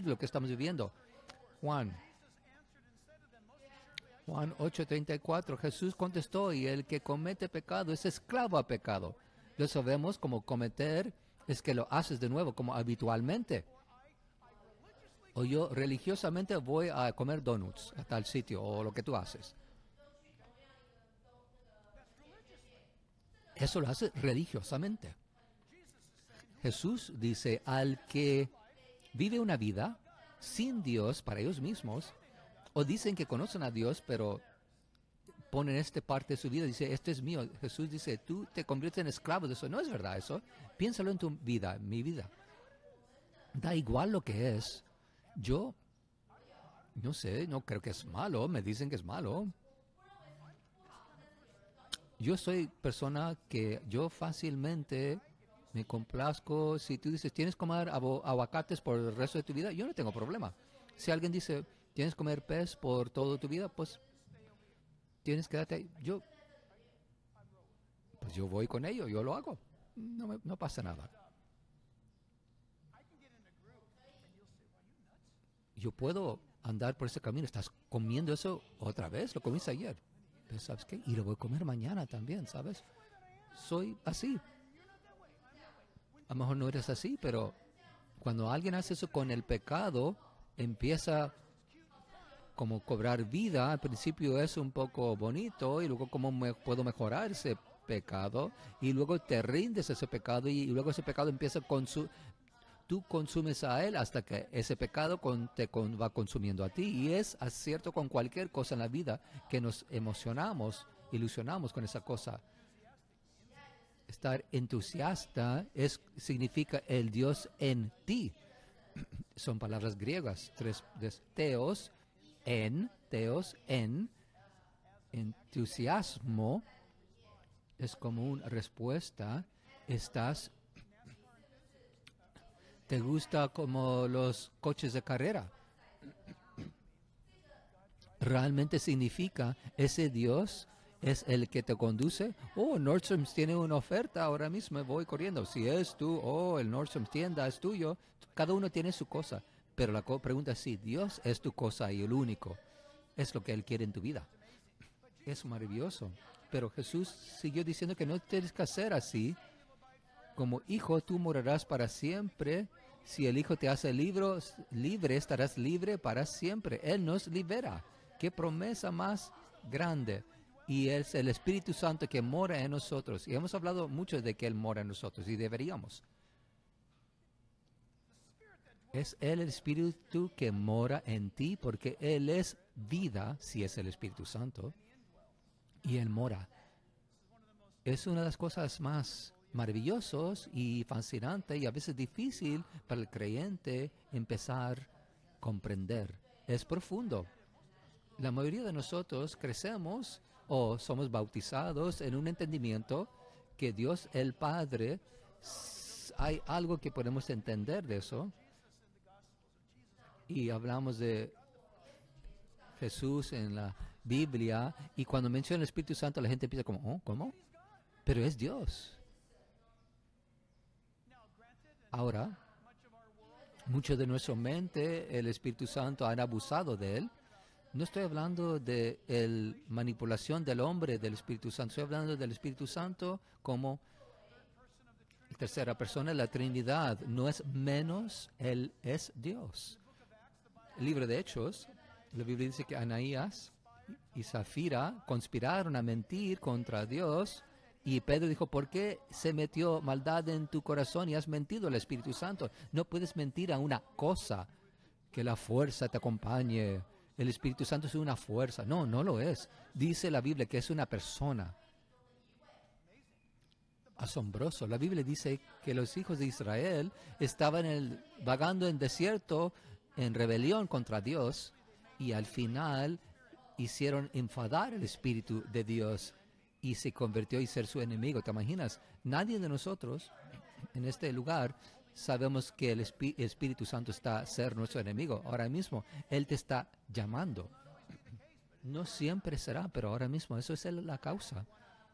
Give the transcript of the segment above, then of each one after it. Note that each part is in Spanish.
lo que estamos viviendo. Juan 8:34, Jesús contestó, y el que comete pecado es esclavo a pecado. Lo sabemos como cometer es que lo haces de nuevo, como habitualmente. O yo religiosamente voy a comer donuts a tal sitio, o lo que tú haces. Eso lo hace religiosamente. Jesús dice, al que vive una vida sin Dios para ellos mismos, o dicen que conocen a Dios, pero ponen esta parte de su vida, dice, este es mío. Jesús dice, tú te conviertes en esclavo de eso. No es verdad eso. Piénsalo en tu vida, en mi vida. Da igual lo que es. Yo, no sé, no creo que es malo. Me dicen que es malo. Yo soy persona que yo fácilmente me complazco. Si tú dices, tienes que comer aguacates por el resto de tu vida, yo no tengo problema. Si alguien dice, tienes que comer pez por toda tu vida, pues tienes que darte ahí. Yo voy con ello, yo lo hago. No pasa nada. Yo puedo andar por ese camino. ¿Estás comiendo eso otra vez? Lo comiste ayer. Pero ¿sabes qué? Y lo voy a comer mañana también, ¿sabes? Soy así. A lo mejor no eres así, pero cuando alguien hace eso con el pecado, empieza como cobrar vida. Al principio es un poco bonito y luego cómo puedo mejorar ese pecado y luego te rindes a ese pecado y luego ese pecado empieza tú consumes a él hasta que ese pecado va consumiendo a ti. Y es cierto con cualquier cosa en la vida que nos emocionamos, ilusionamos con esa cosa. Estar entusiasta significa el Dios en ti. Son palabras griegas, teos, en, entusiasmo es como una respuesta, te gusta como los coches de carrera. Realmente significa ese Dios es el que te conduce. Oh, Nordstrom's tiene una oferta ahora mismo, voy corriendo. Si es tú, el Nordstrom's tienda es tuyo. Cada uno tiene su cosa. Pero la pregunta es si Dios es tu cosa y el único. Es lo que Él quiere en tu vida. Es maravilloso. Pero Jesús siguió diciendo que no tienes que hacer así. Como hijo, tú morarás para siempre. Si el Hijo te hace libre, estarás libre para siempre. Él nos libera. ¡Qué promesa más grande! Y es el Espíritu Santo que mora en nosotros. Y hemos hablado mucho de que Él mora en nosotros, y deberíamos. Es Él el Espíritu que mora en ti, porque Él es vida, si es el Espíritu Santo, y Él mora. Es una de las cosas más maravillosas y fascinantes y a veces difícil para el creyente empezar a comprender. Es profundo. La mayoría de nosotros crecemos o somos bautizados en un entendimiento que Dios el Padre, hay algo que podemos entender de eso. Y hablamos de Jesús en la Biblia, y cuando menciona el Espíritu Santo la gente empieza como, oh, ¿cómo? Pero es Dios. Ahora, mucho de nuestra mente, el Espíritu Santo han abusado de él. No estoy hablando de la manipulación del hombre del Espíritu Santo, estoy hablando del Espíritu Santo como tercera persona de la Trinidad. No es menos, Él es Dios. El libro de Hechos, la Biblia dice que Ananías y Zafira conspiraron a mentir contra Dios, y Pedro dijo, ¿por qué se metió maldad en tu corazón y has mentido al Espíritu Santo? No puedes mentir a una cosa, que la fuerza te acompañe. El Espíritu Santo es una fuerza. No, no lo es. Dice la Biblia que es una persona. Asombroso. La Biblia dice que los hijos de Israel estaban vagando en desierto en rebelión contra Dios, y al final hicieron enfadar el Espíritu de Dios y se convirtió en ser su enemigo. ¿Te imaginas? Nadie de nosotros en este lugar sabemos que el Espíritu Santo está a ser nuestro enemigo. Ahora mismo Él te está llamando. No siempre será, pero ahora mismo eso es la causa.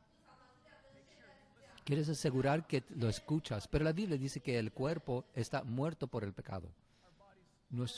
Quieres asegurar que lo escuchas, pero la Biblia dice que el cuerpo está muerto por el pecado.